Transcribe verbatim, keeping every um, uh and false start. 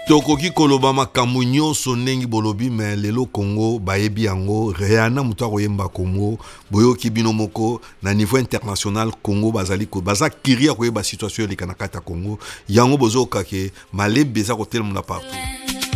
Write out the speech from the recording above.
Tokoki koloba makambo nyonso ndenge bolobi mais lelo Congo bayebi yango Rihanna mutu akoyemba Congo boyoki bino moko na niveau international Congo bazali ko baza kiria koyeba situation eleka na kata Congo yango bozoka ke malebe za kotelema na partout.